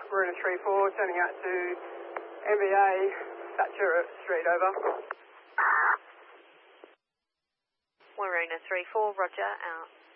Marina 3-4, turning out to MVA, Thatcher Street, over. Marina 3-4, roger, out.